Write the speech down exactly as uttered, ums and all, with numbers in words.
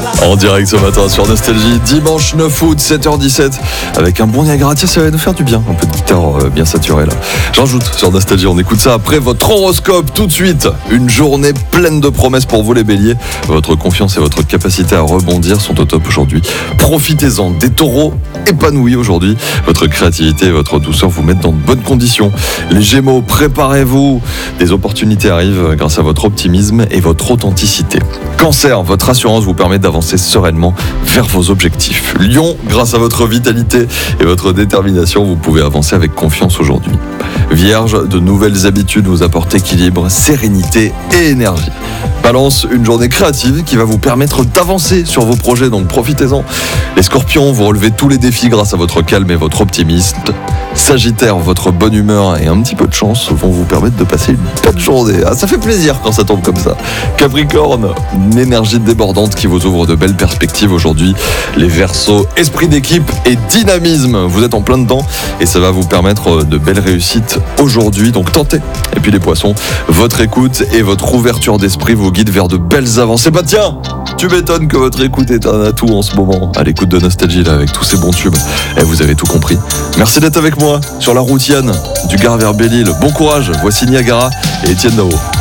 En direct ce matin sur Nostalgie, dimanche neuf août, sept heures dix-sept, avec un bon Niagara. Tiens, ça va nous faire du bien, un peu de guitare euh, bien saturée là. J'ajoute sur Nostalgie, on écoute ça après votre horoscope tout de suite. Une journée pleine de promesses pour vous les béliers. Votre confiance et votre capacité à rebondir sont au top aujourd'hui. Profitez-en, des taureaux épanouis aujourd'hui. Votre créativité et votre douceur vous mettent dans de bonnes conditions. Les gémeaux, préparez-vous. Des opportunités arrivent grâce à votre optimisme et votre authenticité. Cancer, votre assurance vous permet d'avancer sereinement vers vos objectifs. Lion, grâce à votre vitalité et votre détermination, vous pouvez avancer avec confiance aujourd'hui. Vierge, de nouvelles habitudes vous apportent équilibre, sérénité et énergie. Balance, une journée créative qui va vous permettre d'avancer sur vos projets, donc profitez-en. Les scorpions, vous relevez tous les défis grâce à votre calme et votre optimisme. Sagittaire, votre bonne humeur et un petit peu de chance vont vous permettre de passer une bonne journée. Ah, ça fait plaisir quand ça tombe comme ça. Capricorne, une énergie débordante qui vous ouvre de belles perspectives aujourd'hui. Les Verseaux, esprit d'équipe et dynamisme, vous êtes en plein dedans et ça va vous permettre de belles réussites aujourd'hui, donc tentez. Et puis les Poissons, votre écoute et votre ouverture d'esprit vous guident vers de belles avancées. Bah tiens, tu m'étonnes que votre écoute est un atout en ce moment. À l'écoute de Nostalgie là, avec tous ces bons tubes. Et vous avez tout compris. Merci d'être avec moi sur la route Yann, du Gard vers Belle-Île. Bon courage, voici Niagara et Étienne Dao.